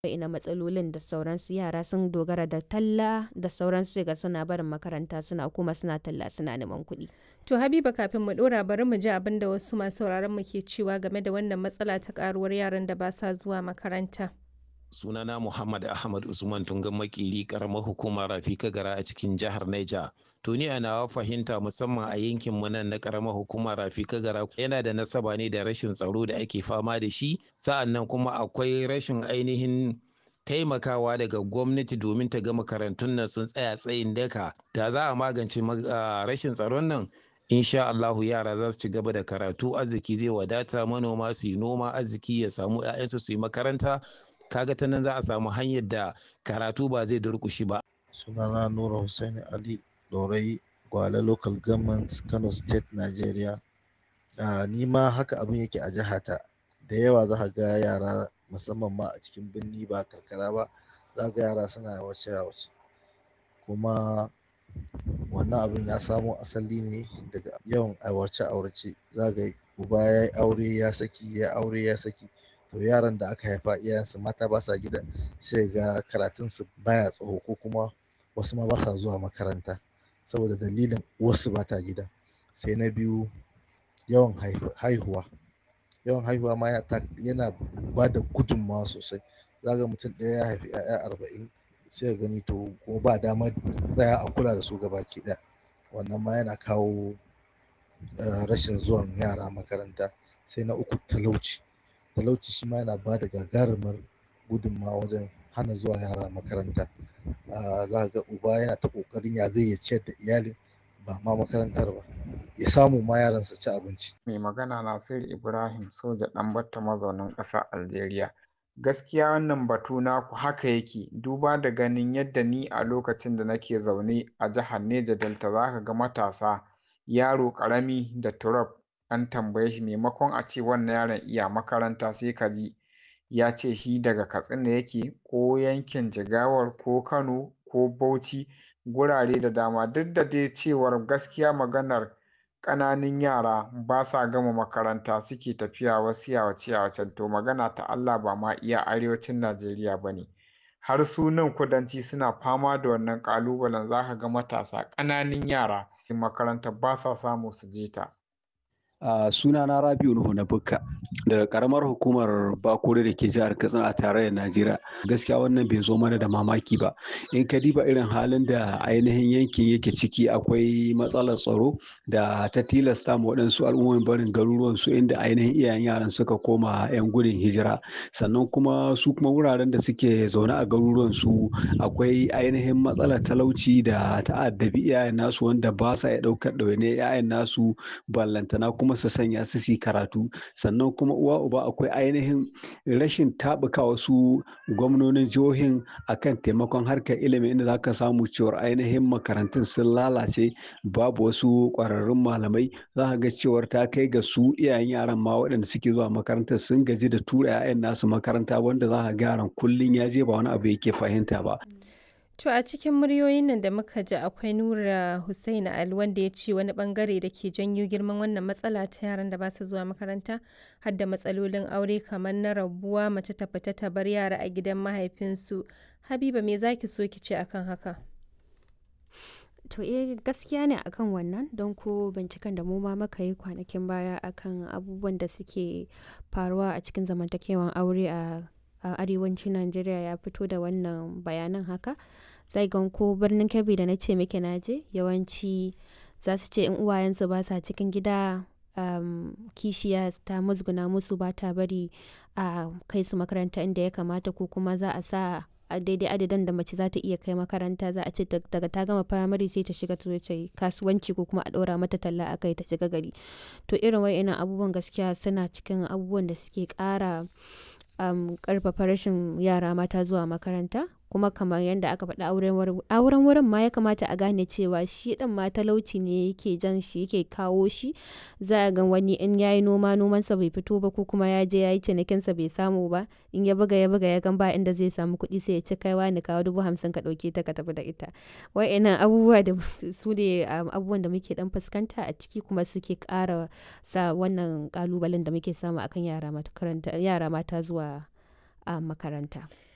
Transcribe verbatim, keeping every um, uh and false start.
ina matsalolin da sauransu, yara sun dogara da talla da sauransu sai ga suna barin makaranta suna kuma suna talla suna neman kuɗi. To Habiba, kafin mu ɗora bari mu ji abin da wasu masu sauraron mu ke cewa game da wannan matsala ta ƙaruwar yaran da ba sa zuwa makaranta. Sunana Muhammad Ahmad Usman Tungan Makili, karamar hukumar Rafi Kagara a cikin jihar Niger. To ni a nawa fahimta, musamman a yankin mu nan na karamar hukumar Rafi Kagara, yana da nasaba ne da rashin tsaro da ake fama da shi, sa'annan kuma akwai rashin ainihin taimakawa daga gwamnati domin ta ga makarantun nan sun tsaya tsayin daka. Da za a magance rashin tsaron nan, insha Allahu yara za su ci gaba da karatu, arziki zai wadata, manoma su yi noma, arziki ya samu 'ya'yansu su yi makaranta. Kaga ta nan za a samu hanyar da karatu ba zai durƙushi ba. Sunana Nura Hussaini Ali Dorai, Gwale Local Government, Kano State, Nigeria. Uh, ni ma haka abin yake a jihata. Da yawa za ka ga yara, musamman ma a cikin birni ba karkara ba, za ga yara suna yawace-yawace. Kuma wannan abin ya samo asali ne daga yawan aurace-aurace. Za ga uba ya yi aure ya saki, ya aure ya saki. To yaran da aka haifa iyayensu mata ba sa gida, sai ga karatunsu baya tsaho, ko kuma wasu ma ba sa zuwa makaranta saboda dalilin uwarsu ba ta gida. Sai na biyu, yawan haihuwa. Yawan haihuwa ma yana ba da gudunmawa sosai. Za ga mutum ɗaya ya haifi 'ya'ya arba'in, sai ka gani to kuma ba damar tsaya a kula da su gabaki ɗaya. Wannan ma yana kawo rashin zuwan yara makaranta. Sai na uku, talauci. Talauci shi ma yana ba da gagarumar gudunmawa wajen hana zuwa yara makaranta. Uh, za ka ga uba yana ta ƙoƙarin ya zai ya ciyar da iyalin, ba ma makarantar ba, ya samu ma yaran su ci abinci. Mai magana Nasiru Ibrahim Soja Ɗanbatta, mazaunin ƙasar Algeria. Gaskiya wannan batu naku haka yake, duba da ganin yadda ni a lokacin da nake zaune a jihar Neja Delta, za ka ga matasa, yaro ƙarami da turab, an tambaye shi maimakon a ce wannan yaron iya makaranta, sai ka ji ya ce shi daga Katsina yake, ko yankin Jigawar, ko Kano, ko Bauchi, gurare da dama. Duk da dai cewar gaskiya maganar ƙananun yara ba sa gama makaranta suke tafiya wasu yawace-yawacen, to magana ta Allah ba ma iya arewacin Najeriya ba ne, har su nan kudanci suna fama da wannan ƙalubalen. Za ka ga matasa ƙananun yara in makaranta ba sa samu su je ta. Uh, sunana Rabiu Nuhu na Bukka daga karamar hukumar Bakure da ke jihar Katsina a tarayyar Najeriya. Gaskiya wannan bai zo mana da mamaki ba. In ka diba irin halin da ainihin yankin yake ciki, akwai matsalar tsaro da ta tilasta ma waɗansu al'ummomin barin garuruwan su, inda ainihin iyayen yaran suka koma 'yan gudun hijira. Sannan kuma su kuma wuraren da suke zaune a garuruwan su, akwai ainihin matsalar talauci da ta'addabi iyayen nasu, wanda ba sa iya ɗaukar ɗawainiyar 'ya'yan nasu, ballantana kuma su sanya su su karatu. Sannan kuma uwa uba akwai ainihin rashin taɓuka wasu gwamnonin jihohin akan taimakon harkar ilimi, inda za ka samu cewar ainihin makarantun sun lalace, babu wasu ƙwararrun malamai. Za ka ga cewar ta kai ga su iyayen yaran ma waɗanda suke zuwa makarantar sun gaji da tura 'ya'yan nasu makaranta, wanda za ka ga yaran kullum ya je ba wani abu yake fahimta ba. To a cikin muryoyin nan da muka ji akwai Nura Hussaini Ali, wanda ya ce wani bangare da ke janyo girman wannan matsala ta yaran da ba su zuwa makaranta har da matsalolin aure, kamar na rabuwa, mace ta fita ta bar yara a gidan mahaifinsu. Habiba, me zaki so ki ce akan haka? To eh gaskiya ne akan wannan, don ko binciken da mu ma muka yi kwanakin baya akan abubuwan da suke faruwa a cikin zamantakewan aure a a arewacin Najeriya ya fito da wannan bayanan haka. Zai gan ko birnin Kebbi da na ce muke naje, yawanci za su ce in uwayensu ba sa cikin gida, um, kishiya ta musguna musu, ba ta bari a kai su makaranta inda ya kamata, ko kuma za a sa a daidai adadin da mace za ta iya kai makaranta. Za a ce daga ta gama firamare sai ta shiga ta yi kasuwanci, ko kuma a ɗora mata talla a kai ta shiga gari. To irin wa'innan abubuwan gaskiya suna cikin abubuwan da suke ƙara um, ƙarfafa rashin yara mata zuwa makaranta. Kuma kamar yadda aka faɗa, auren wurin ma ya kamata a gane cewa shi ɗin ma talauci ne yake jan shi, yake kawo shi. Za a ga wani in ya yi noma, nomansa bai fito ba, ko kuma ya je ya yi cinikinsa bai samu ba, in ya buga ya buga ya gan ba inda zai samu kuɗi, sai ya ci kaiwa ni kawo dubu hamsin ka ɗauke ta ka tafi da ita. Wa'innan abubuwa da su ne abubuwan da muke ɗan fuskanta a ciki, kuma suke ƙara sa wannan ƙalubalen da muke samu akan yara mata zuwa makaranta.